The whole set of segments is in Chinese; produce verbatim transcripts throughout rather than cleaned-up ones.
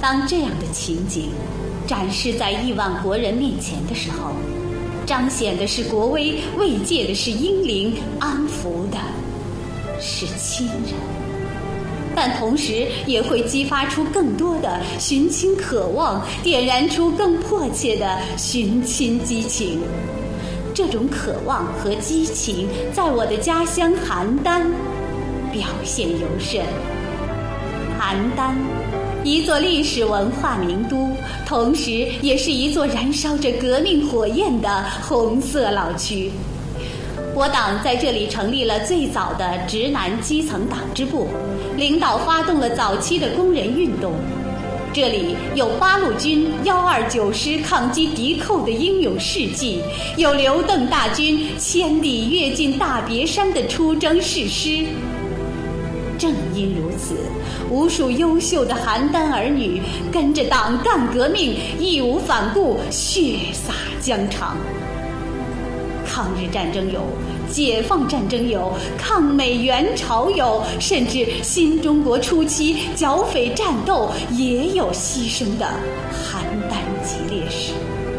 当这样的情景展示在亿万国人面前的时候，彰显的是国威，慰藉的是英灵，安抚的是亲人，但同时也会激发出更多的寻亲渴望，点燃出更迫切的寻亲激情。这种渴望和激情在我的家乡邯郸表现尤甚。邯郸，一座历史文化名都，同时也是一座燃烧着革命火焰的红色老区。我党在这里成立了最早的直男基层党支部，领导发动了早期的工人运动。这里有八路军一二九师抗击敌寇的英勇事迹，有刘邓大军千里跃进大别山的出征誓师。正因如此，无数优秀的邯郸儿女跟着党干革命，义无反顾，血洒疆场。抗日战争有，解放战争有，抗美援朝有，甚至新中国初期剿匪战斗也有牺牲的邯郸籍烈士。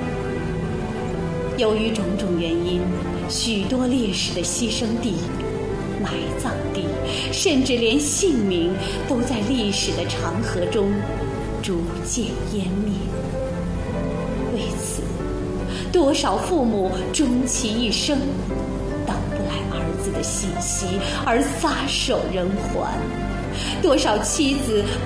由于种种原因，许多烈士的牺牲地、埋葬地，甚至连姓名都在历史的长河中逐渐湮灭。为此，多少父母终其一生等不来儿子的信息而撒手人寰，多少妻子